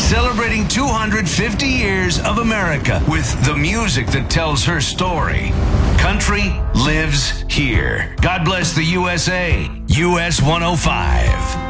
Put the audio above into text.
Celebrating 250 years of America with the music that tells her story. Country lives here. God bless the USA. US 105.